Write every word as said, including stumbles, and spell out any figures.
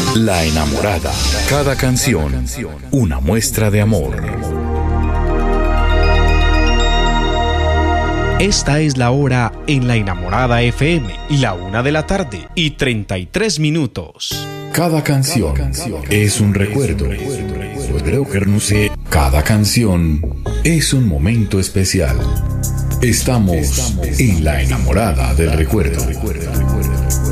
La enamorada. Cada canción, una muestra de amor. Esta es la hora en La Enamorada F M, la una de la tarde y treinta y tres minutos. Cada canción es un recuerdo. Cada canción es un momento especial. Estamos en La Enamorada del Recuerdo.